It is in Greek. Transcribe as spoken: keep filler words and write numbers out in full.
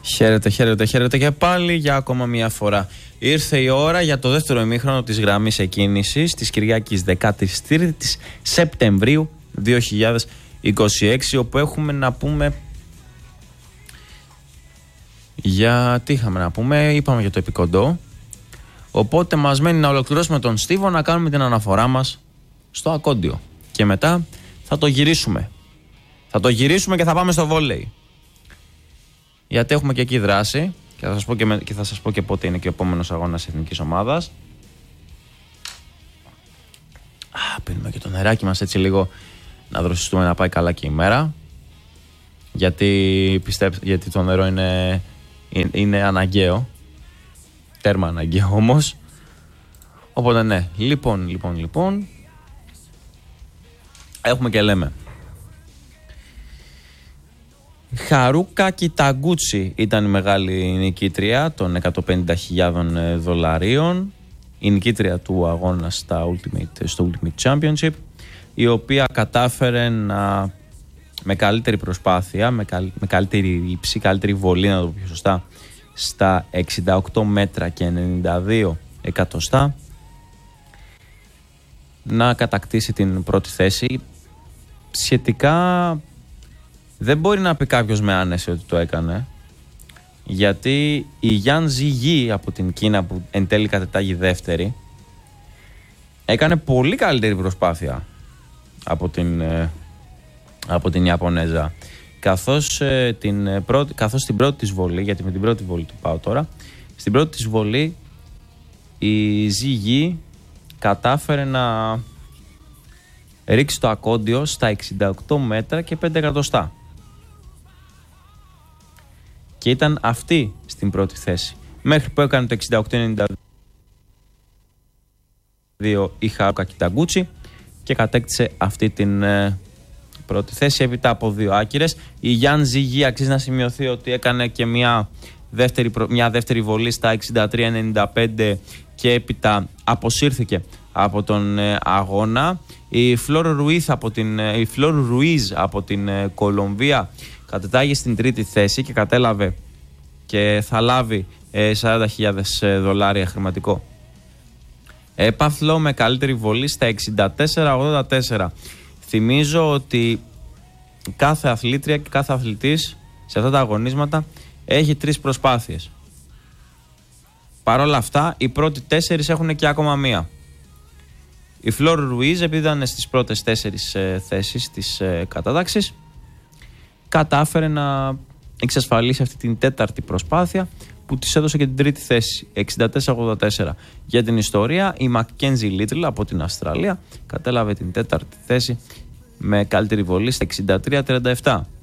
Χαίρετε, χαίρετε, χαίρετε και πάλι για ακόμα μια φορά. Ήρθε η ώρα για το δεύτερο ημίχρονο της γραμμής εκκίνησης της Κυριακής δεκατρείς Σεπτεμβρίου δύο χιλιάδες είκοσι έξι, όπου έχουμε να πούμε για τι είχαμε να πούμε, είπαμε για το επικοντό. Οπότε μας μένει να ολοκληρώσουμε τον στίβο, να κάνουμε την αναφορά μας στο ακόντιο και μετά θα το γυρίσουμε. Θα το γυρίσουμε και θα πάμε στο βόλεϊ. Γιατί έχουμε και εκεί δράση και θα σας πω και, με, και, θα σας πω και πότε είναι και ο επόμενος αγώνας εθνικής ομάδας. Α, πίνουμε και το νεράκι μας έτσι λίγο να δροσιστούμε, να πάει καλά και η μέρα. Γιατί, πιστέψτε, γιατί το νερό είναι, είναι, είναι αναγκαίο. Τέρμα αναγκαίο όμως. Οπότε ναι, λοιπόν, λοιπόν, λοιπόν. Έχουμε και λέμε. Χαρούκα Κιταγκούτσι ήταν η μεγάλη νικήτρια των εκατόν πενήντα χιλιάδων δολαρίων. Η νικήτρια του αγώνα στα Ultimate, στο Ultimate Championship, η οποία κατάφερε να, με καλύτερη προσπάθεια, με, καλ, με καλύτερη υψή, καλύτερη βολή, να το πω πιο σωστά, στα εξήντα οκτώ μέτρα και ενενήντα δύο εκατοστά, να κατακτήσει την πρώτη θέση. Σχετικά δεν μπορεί να πει κάποιος με άνεση ότι το έκανε, γιατί η Γιάν Ζιγί από την Κίνα, που εν τέλει κατετάγει δεύτερη, έκανε πολύ καλύτερη προσπάθεια από την, από την Ιαπωνέζα, καθώς, ε, την πρώτη, καθώς στην πρώτη της βολή, γιατί με την πρώτη βολή του πάω τώρα, στην πρώτη της βολή η Ζιγί κατάφερε να ρίξει το ακόντιο στα εξήντα οκτώ μέτρα και πέντε εκατοστά. Και ήταν αυτή στην πρώτη θέση. Μέχρι που έκανε το εξήντα οκτώ ενενήντα δύο η Χαρούκα Κιταγκούτσι και κατέκτησε αυτή την ε, πρώτη θέση έπειτα από δύο άκυρες. Η Γιάν Ζιγί, αξίζει να σημειωθεί ότι έκανε και μια δεύτερη, μια δεύτερη βολή στα εξήντα τρία ενενήντα πέντε και έπειτα αποσύρθηκε από τον ε, αγώνα. Η Φλόρ Ρουίζ από την, η Φλόρ Ρουίζ από την ε, Κολομβία κατετάγει στην τρίτη θέση και κατέλαβε και θα λάβει ε, σαράντα χιλιάδες δολάρια χρηματικό έπαθλο με καλύτερη βολή στα εξήντα τέσσερα ογδόντα τέσσερα. Θυμίζω ότι κάθε αθλήτρια και κάθε αθλητής σε αυτά τα αγωνίσματα έχει τρεις προσπάθειες. Παρ' όλα αυτά οι πρώτοι τέσσερις έχουν και ακόμα μία. Η Φλόρ Ρουίζ, επειδή ήταν στις πρώτες τέσσερις ε, θέσεις της ε, κατάταξης, κατάφερε να εξασφαλίσει αυτή την τέταρτη προσπάθεια που της έδωσε και την τρίτη θέση, εξήντα τέσσερα ογδόντα τέσσερα. Για την ιστορία, η Μακκένζι Λίτλ από την Αυστραλία κατέλαβε την τέταρτη θέση με καλύτερη βολή στα εξήντα τρία τριάντα επτά.